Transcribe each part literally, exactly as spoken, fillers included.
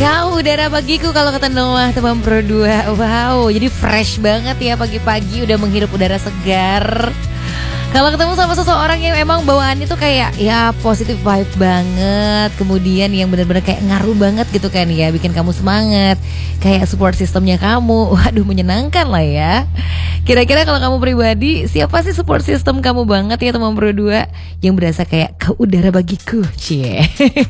Kau udara bagiku kalau kata Noah teman Pro dua. Wow, jadi fresh banget ya pagi-pagi udah menghirup udara segar. Kalau ketemu sama seseorang yang emang bawaannya tuh kayak ya positif vibe banget, kemudian yang benar-benar kayak ngaruh banget gitu kan ya, bikin kamu semangat, kayak support sistemnya kamu, waduh menyenangkan lah ya. Kira-kira kalau kamu pribadi, siapa sih support system kamu banget ya teman Pro dua yang berasa kayak kau udara bagiku, cie.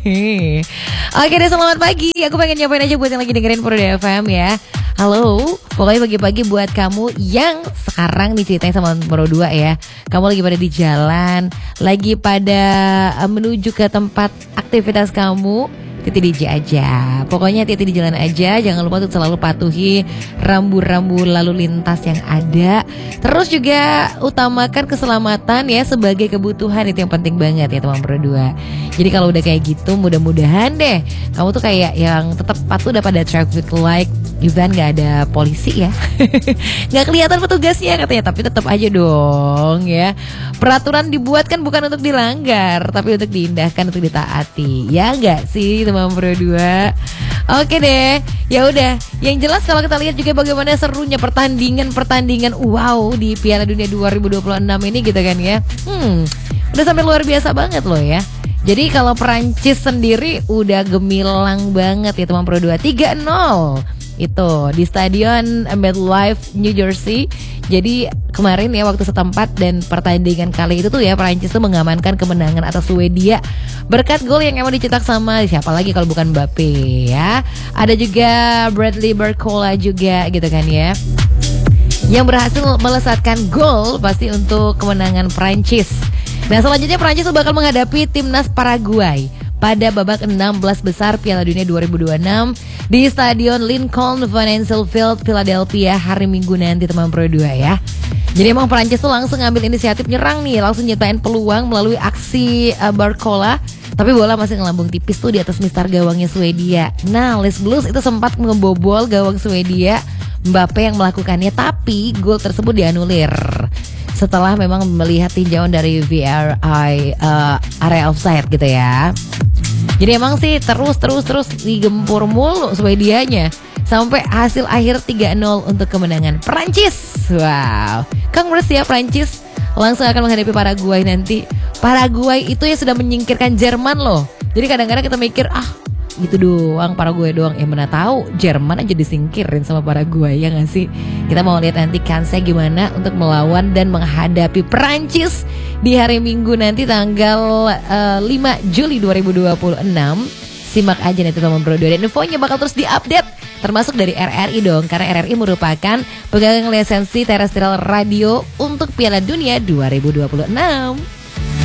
Oke deh, selamat pagi. Aku pengen nyapain aja buat yang lagi dengerin Pro dua F M ya. Halo, pokoknya pagi-pagi buat kamu yang sekarang diceritain sama Pro dua ya. Kamu lagi pada di jalan, lagi pada uh, menuju ke tempat aktivitas kamu, hati-hati D J aja. Pokoknya hati-hati di jalan aja. Jangan lupa untuk selalu patuhi rambu-rambu lalu lintas yang ada. Terus juga utamakan keselamatan ya sebagai kebutuhan. Itu yang penting banget ya teman Pro dua. Jadi kalau udah kayak gitu, mudah-mudahan deh kamu tuh kayak yang tetap patuh udah pada traffic light. Even gak ada polisi ya, gak kelihatan petugasnya katanya, tapi tetap aja dong ya. Peraturan dibuat kan bukan untuk dilanggar, tapi untuk diindahkan, untuk ditaati. Ya gak sih teman Pro dua? Oke deh, ya udah. Yang jelas kalau kita lihat juga bagaimana serunya pertandingan-pertandingan wow di Piala Dunia dua ribu dua puluh enam ini gitu kan ya. Hmm, udah sampai luar biasa banget loh ya. Jadi kalau Perancis sendiri udah gemilang banget ya teman Pro dua, tiga nol. Itu di stadion MetLife New Jersey. Jadi kemarin ya waktu setempat dan pertandingan kali itu tuh ya Perancis tuh mengamankan kemenangan atas Swedia berkat gol yang emang dicetak sama siapa lagi kalau bukan Mbappe ya. Ada juga Bradley Barcola juga gitu kan ya, yang berhasil melesatkan gol pasti untuk kemenangan Perancis. Nah selanjutnya Perancis tuh bakal menghadapi timnas Paraguay pada babak enam belas besar Piala Dunia dua ribu dua puluh enam di Stadion Lincoln Financial Field, Philadelphia hari Minggu nanti teman Pro dua ya. Jadi emang Perancis tuh langsung ngambil inisiatif nyerang nih, langsung nyiptain peluang melalui aksi uh, Barcola. Tapi bola masih ngelambung tipis tuh di atas mistar gawangnya Swedia. Nah, Les Blues itu sempat ngebobol gawang Swedia, Mbappe yang melakukannya, tapi gol tersebut dianulir setelah memang melihat tinjauan dari V R I uh, area offside gitu ya. Jadi emang sih terus terus terus digempur mulu Swedianya sampai hasil akhir tiga nol untuk kemenangan Perancis. Wow, congrats ya Perancis, langsung akan menghadapi Paraguay nanti. Paraguay itu ya sudah menyingkirkan Jerman loh. Jadi kadang-kadang kita mikir ah itu doang, Paraguay doang. Ya mana tahu Jerman aja disingkirin sama Paraguay, ya gak sih? Kita mau lihat nanti kansnya gimana untuk melawan dan menghadapi Perancis di hari Minggu nanti tanggal uh, lima Juli dua ribu dua puluh enam. Simak aja nanti teman Pro dua dan infonya bakal terus diupdate, termasuk dari R R I dong, karena R R I merupakan pegang lisensi terestrial radio untuk Piala Dunia dua ribu dua puluh enam.